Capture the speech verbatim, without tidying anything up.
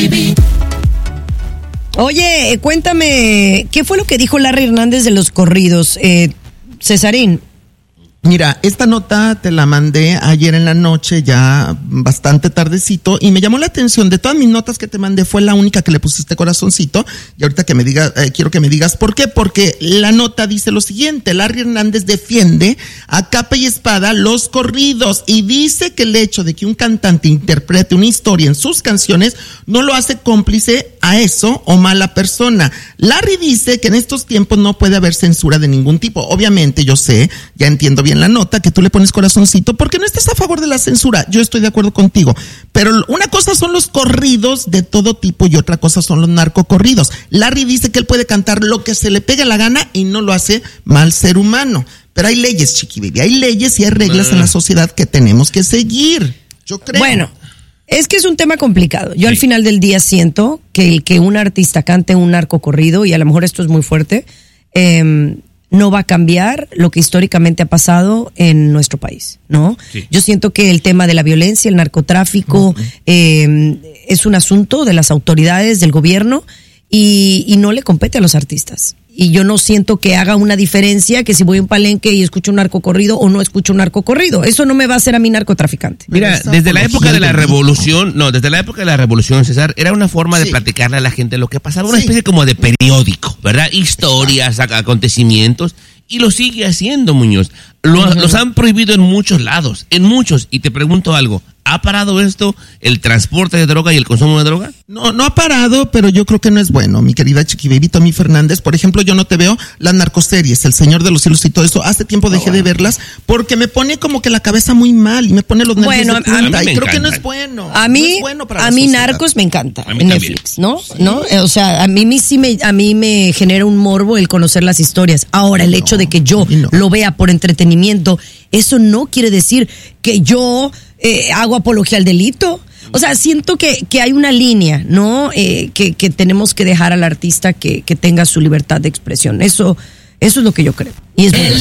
Oye, cuéntame, ¿qué fue lo que dijo Larry Hernández de los corridos? Eh, Cesarín. Mira, esta nota te la mandé ayer en la noche, ya bastante tardecito, y me llamó la atención. De todas mis notas que te mandé, fue la única que le pusiste corazoncito. Y ahorita que me digas, eh, quiero que me digas por qué. Porque la nota dice lo siguiente: Larry Hernández defiende a capa y espada los corridos y dice que el hecho de que un cantante interprete una historia en sus canciones no lo hace cómplice a eso o mala persona. Larry dice que en estos tiempos no puede haber censura de ningún tipo. Obviamente, yo sé, ya entiendo bien la nota, que tú le pones corazoncito porque no estás a favor de la censura. Yo estoy de acuerdo contigo, pero una cosa son los corridos de todo tipo y otra cosa son los narcocorridos. Larry dice que él puede cantar lo que se le pegue la gana y no lo hace mal ser humano, pero hay leyes, Chiqui Baby, hay leyes y hay reglas en la sociedad que tenemos que seguir, yo creo. Bueno, es que es un tema complicado. Yo Sí. al final del día siento que el que un artista cante un narcocorrido, y a lo mejor esto es muy fuerte, eh, no va a cambiar lo que históricamente ha pasado en nuestro país, ¿no? Sí. Yo siento que el tema de la violencia, el narcotráfico, uh-huh. eh, es un asunto de las autoridades, del gobierno, y, y no le compete a los artistas. Y yo no siento que haga una diferencia que si voy a un palenque y escucho un narcocorrido o no escucho un narcocorrido. Eso no me va a hacer a mí narcotraficante. Mira, desde la época de la revolución, no, desde la época de la revolución, César, era una forma de Sí. platicarle a la gente lo que pasaba, una Sí. especie como de periódico, ¿verdad? Historias, ac- acontecimientos, y lo sigue haciendo, Muñoz. Lo, uh-huh. Los han prohibido en muchos lados, en muchos, y te pregunto algo, ¿ha parado esto, el transporte de droga y el consumo de droga? No, no ha parado, pero yo creo que no es bueno, mi querida Chiqui Baby, Tommy Fernández. Por ejemplo, yo no te veo las narcoseries, El Señor de los Cielos y todo eso. Hace tiempo dejé oh, bueno. de verlas porque me pone como que la cabeza muy mal y me pone los nervios bueno, de punta, a mí y creo encantan. que no es bueno. A mí, no es bueno para a la mí sociedad. Narcos me encanta A mí en también. Netflix, ¿no? Sí. ¿No? O sea, a mí, mí sí me, a mí me genera un morbo el conocer las historias. Ahora, el No, hecho de que yo no. lo vea por entretenimiento, eso no quiere decir que yo eh, hago apología al delito. O sea, siento que, que hay una línea, ¿no? Eh, que, que tenemos que dejar al artista que, que tenga su libertad de expresión. Eso, eso es lo que yo creo. Y es bueno.